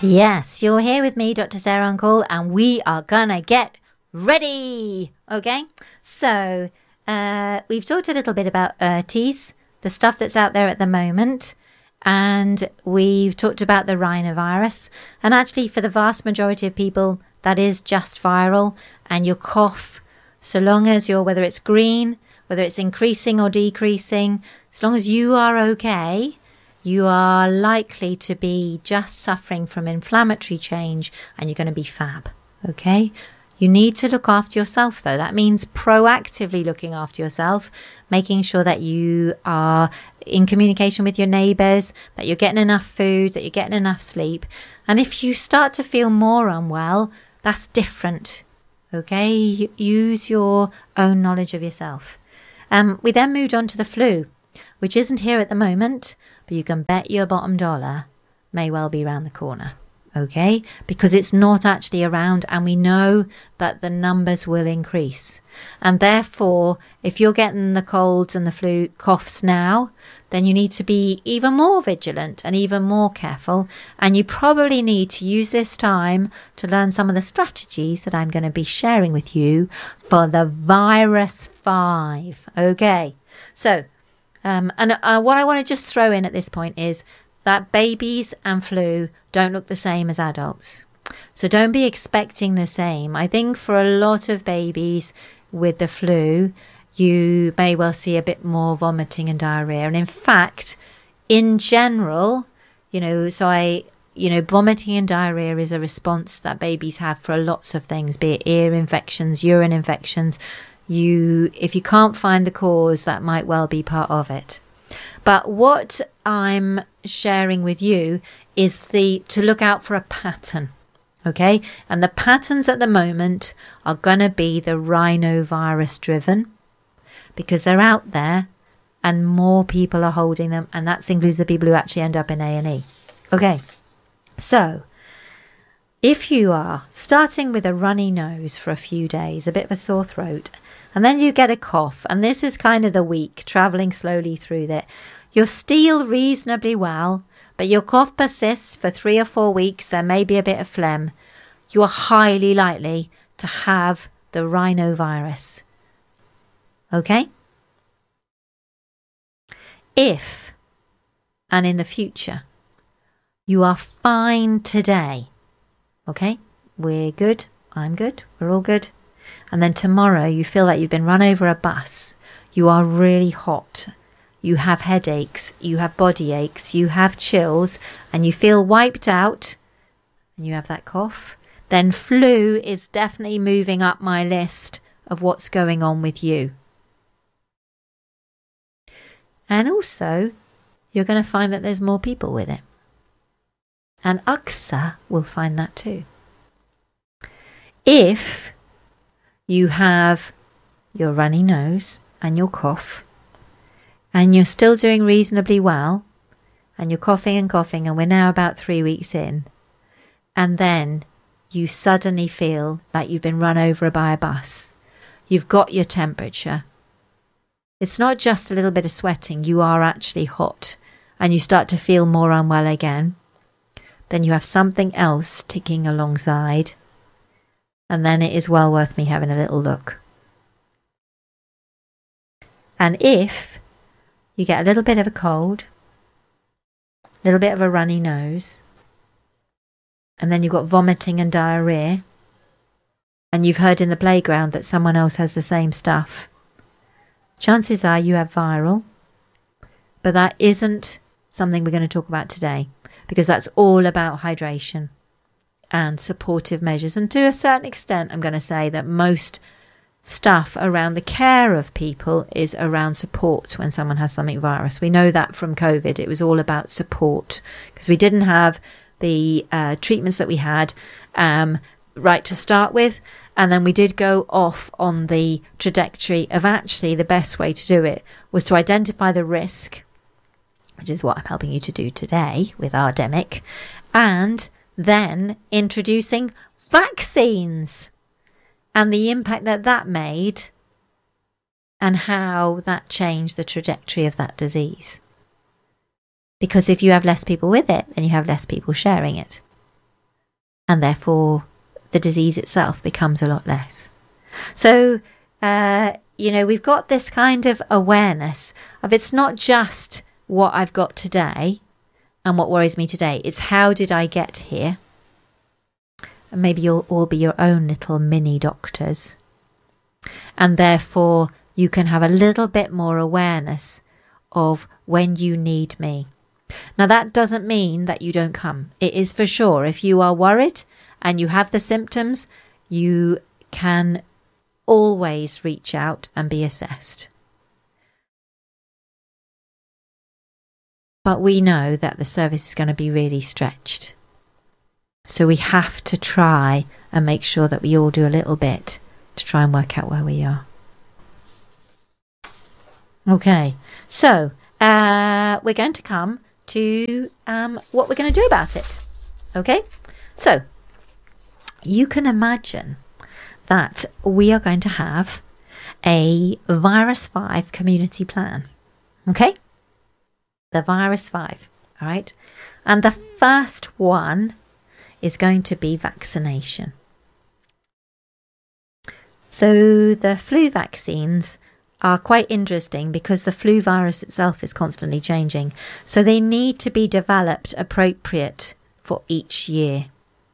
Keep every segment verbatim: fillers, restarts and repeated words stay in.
Yes, you're here with me, Doctor Sarah Uncle, and we are gonna get ready. Okay, so uh, we've talked a little bit about Urties, the stuff that's out there at the moment, and we've talked about the rhinovirus. And actually, for the vast majority of people, that is just viral. And your cough, so long as you're, whether it's green, whether it's increasing or decreasing, as long as you are okay, you are likely to be just suffering from inflammatory change, and you're going to be fab, okay? You need to look after yourself, though. That means proactively looking after yourself, making sure that you are in communication with your neighbours, that you're getting enough food, that you're getting enough sleep. And if you start to feel more unwell, that's different, okay? Use your own knowledge of yourself. Um, we then moved on to the flu, which isn't here at the moment, but you can bet your bottom dollar may well be around the corner, okay? Because it's not actually around, and we know that the numbers will increase. And therefore, if you're getting the colds and the flu coughs now, then you need to be even more vigilant and even more careful. And you probably need to use this time to learn some of the strategies that I'm going to be sharing with you for the virus five, okay? So, Um, and uh, what I want to just throw in at this point is that babies and flu don't look the same as adults. So don't be expecting the same. I think for a lot of babies with the flu, you may well see a bit more vomiting and diarrhea. And in fact, in general, you know, so I, you know, vomiting and diarrhea is a response that babies have for lots of things, be it ear infections, urine infections. You, if you can't find the cause, that might well be part of it. But what I'm sharing with you is the to look out for a pattern, okay? And the patterns at the moment are going to be the rhinovirus driven, because they're out there and more people are holding them, and that includes the people who actually end up in A and E. Okay, so if you are starting with a runny nose for a few days, a bit of a sore throat, and then you get a cough, and this is kind of the week, travelling slowly through that, you're still reasonably well, but your cough persists for three or four weeks, there may be a bit of phlegm, you are highly likely to have the rhinovirus. Okay? If, and in the future, you are fine today, okay, we're good, I'm good, we're all good. And then tomorrow you feel like you've been run over a bus, you are really hot, you have headaches, you have body aches, you have chills, and you feel wiped out, and you have that cough, then flu is definitely moving up my list of what's going on with you. And also, you're going to find that there's more people with it. And A X A will find that too. If you have your runny nose and your cough, and you're still doing reasonably well, and you're coughing and coughing, and we're now about three weeks in, and then you suddenly feel like you've been run over by a bus, you've got your temperature, it's not just a little bit of sweating, you are actually hot, and you start to feel more unwell again, then you have something else ticking alongside, and then it is well worth me having a little look. And if you get a little bit of a cold, a little bit of a runny nose, and then you've got vomiting and diarrhea, and you've heard in the playground that someone else has the same stuff, chances are you have viral, but that isn't something we're going to talk about today, because that's all about hydration and supportive measures. And to a certain extent, I'm going to say that most stuff around the care of people is around support when someone has something virus. We know that from COVID, it was all about support, because we didn't have the uh, treatments that we had um, right to start with. And then we did go off on the trajectory of actually the best way to do it was to identify the risk, which is what I'm helping you to do today with Ardemic, and then introducing vaccines and the impact that that made and how that changed the trajectory of that disease. Because if you have less people with it, then you have less people sharing it. and therefore the disease itself becomes a lot less. So, uh, you know, we've got this kind of awareness of it's not just what I've got today and what worries me today. It's how did I get here? And maybe you'll all be your own little mini doctors. And therefore, you can have a little bit more awareness of when you need me. Now, that doesn't mean that you don't come. It is for sure. If you are worried and you have the symptoms, you can always reach out and be assessed. But we know that the service is going to be really stretched. So we have to try and make sure that we all do a little bit to try and work out where we are. Okay, so uh, we're going to come to um, what we're going to do about it. Okay, so you can imagine that we are going to have a Virus five community plan. Okay, the Virus five, all right, and the first one is going to be vaccination. So the flu vaccines are quite interesting because the flu virus itself is constantly changing. So they need to be developed appropriate for each year.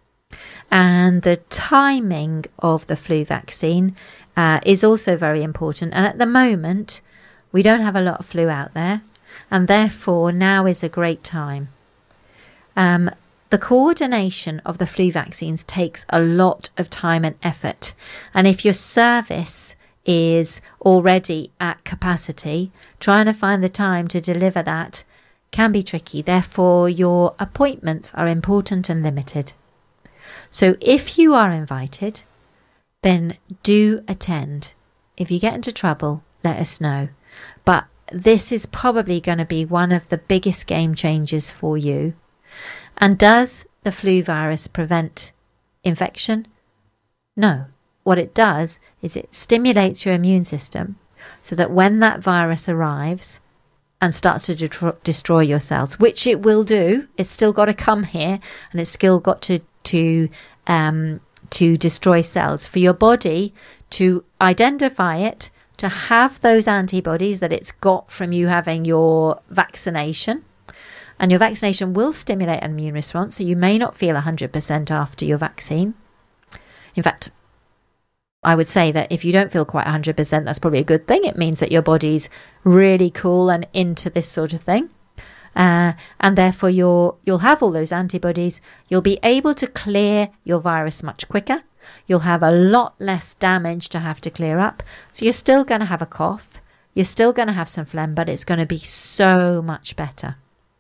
And the timing of the flu vaccine uh, is also very important. And at the moment, we don't have a lot of flu out there. And therefore, now is a great time. Um, The coordination of the flu vaccines takes a lot of time and effort. And if your service is already at capacity, trying to find the time to deliver that can be tricky. Therefore, your appointments are important and limited. So if you are invited, then do attend. If you get into trouble, let us know. But this is probably going to be one of the biggest game changers for you. And does the flu virus prevent infection? No. What it does is it stimulates your immune system so that when that virus arrives and starts to de- destroy your cells, which it will do, it's still got to come here and it's still got to to um, to destroy cells for your body to identify it, to have those antibodies that it's got from you having your vaccination. And your vaccination will stimulate an immune response, so you may not feel one hundred percent after your vaccine. In fact, I would say that if you don't feel quite one hundred percent, that's probably a good thing. It means that your body's really cool and into this sort of thing. Uh, and therefore, you're, you'll have all those antibodies. You'll be able to clear your virus much quicker. You'll have a lot less damage to have to clear up. So you're still going to have a cough. You're still going to have some phlegm, but it's going to be so much better.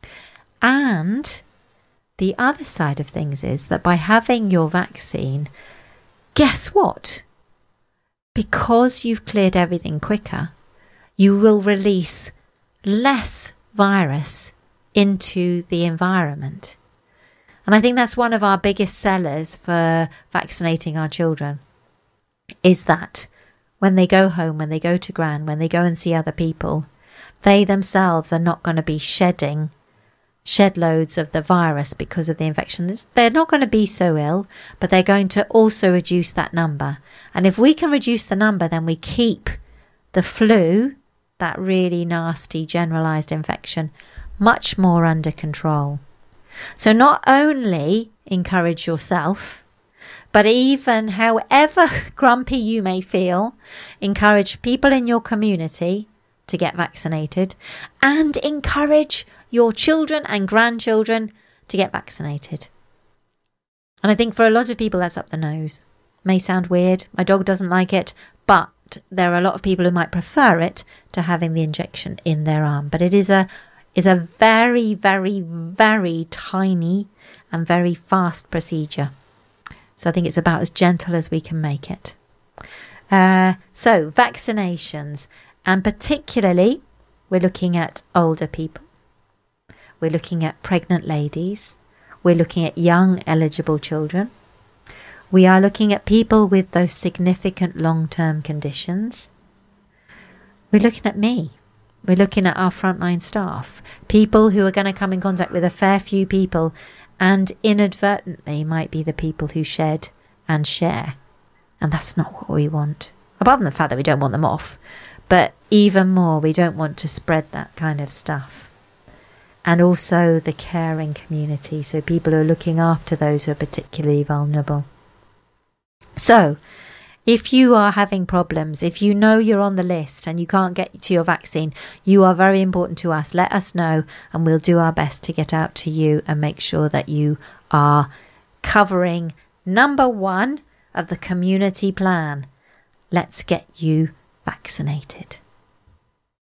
And the other side of things is that by having your vaccine, guess what? Because you've cleared everything quicker, you will release less virus into the environment. And I think that's one of our biggest sellers for vaccinating our children, is that when they go home, when they go to Gran, when they go and see other people, they themselves are not going to be shedding shed loads of the virus because of the infection. They're not going to be so ill, but they're going to also reduce that number. And if we can reduce the number, then we keep the flu, that really nasty generalized infection, much more under control. So not only encourage yourself, but even however grumpy you may feel, encourage people in your community to get vaccinated and encourage your children and grandchildren to get vaccinated. And I think for a lot of people that's up the nose. May sound weird. My dog doesn't like it, but there are a lot of people who might prefer it to having the injection in their arm. But it is a is a very, very, very tiny and very fast procedure. So I think it's about as gentle as we can make it. Uh, so vaccinations, and particularly we're looking at older people. We're looking at pregnant ladies. We're looking at young eligible children. We are looking at people with those significant long-term conditions. We're looking at me. We're looking at our frontline staff, people who are going to come in contact with a fair few people and inadvertently might be the people who shed and share. And that's not what we want. Apart from the fact that we don't want them off. But even more, we don't want to spread that kind of stuff. And also the caring community. So people who are looking after those who are particularly vulnerable. So, if you are having problems, if you know you're on the list and you can't get to your vaccine, you are very important to us. Let us know and we'll do our best to get out to you and make sure that you are covering number one of the community plan. Let's get you vaccinated.